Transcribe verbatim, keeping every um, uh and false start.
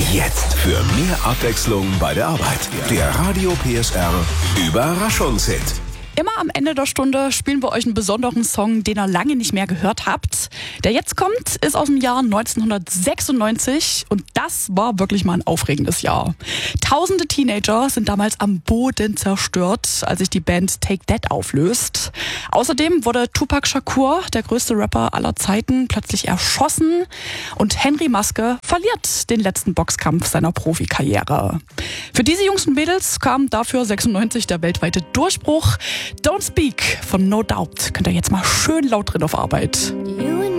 Jetzt für mehr Abwechslung bei der Arbeit. Der Radio P S R Überraschungshit. Immer am Ende der Stunde spielen wir euch einen besonderen Song, den ihr lange nicht mehr gehört habt. Der jetzt kommt, ist aus dem Jahr neunzehnhundertsechsundneunzig und das war wirklich mal ein aufregendes Jahr. Tausende Teenager sind damals am Boden zerstört, als sich die Band Take That auflöst. Außerdem wurde Tupac Shakur, der größte Rapper aller Zeiten, plötzlich erschossen und Henry Maske verliert den letzten Boxkampf seiner Profikarriere. Für diese Jungs und Mädels kam dafür sechsundneunzig der weltweite Durchbruch. Don't Speak von No Doubt. Könnt ihr jetzt mal schön laut drin auf Arbeit.